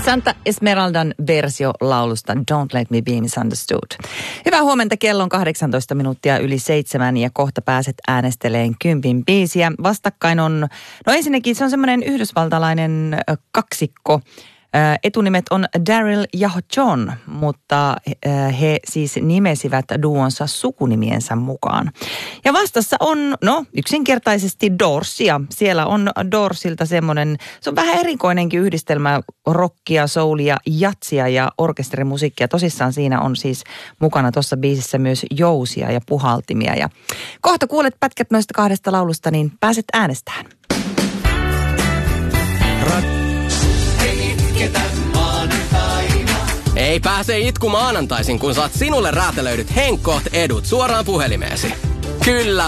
Santa Esmeraldan versio laulusta Don't Let Me Be Misunderstood. Hyvää huomenta, kello on 18 minuuttia yli 7 ja kohta pääset äänesteleen 10 biisiä. Vastakkain on, no ensinnäkin se on semmoinen yhdysvaltalainen kaksikko. Etunimet on Daryl ja John, mutta he siis nimesivät duonsa sukunimiensä mukaan. Ja vastassa on, no yksinkertaisesti Doorsia. Siellä on Doorsilta semmoinen, se on vähän erikoinenkin yhdistelmä rockia, soulia, jatsia ja orkesterimusiikkia. Tosissaan siinä on siis mukana tuossa biisissä myös jousia ja puhaltimia. Ja kohta kuulet pätkät noista kahdesta laulusta, niin pääset äänestämään. Ei pääse itku maanantaisin, kun saat sinulle räätälöidyt Henkkoht edut suoraan puhelimeesi. Kyllä